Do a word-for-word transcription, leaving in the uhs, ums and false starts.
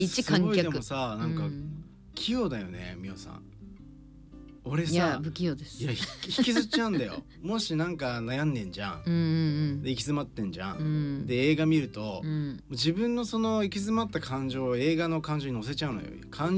一観客。 すごいでもさなんか、 うん、 器用だよねみおさん。俺さいや不器用です。 いや引きずっちゃうんだよもしなんか悩んでんじゃん、 うんうん、 で行き詰まってんじゃん、 うん、 で映画見ると、 うん、 自分のその行き詰まった感情を映画の感情に乗せちゃうのよ。感